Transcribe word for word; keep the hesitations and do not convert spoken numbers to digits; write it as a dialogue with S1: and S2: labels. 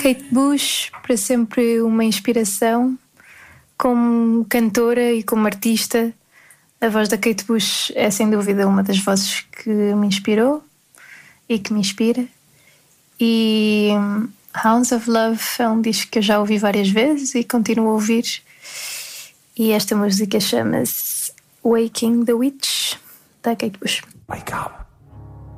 S1: Kate Bush, para sempre uma inspiração. Como cantora e como artista, a voz da Kate Bush é sem dúvida uma das vozes que me inspirou e que me inspira. E Hounds of Love é um disco que eu já ouvi várias vezes e continuo a ouvir. E esta música chama-se Waking the Witch, da Kate Bush.
S2: Wake up.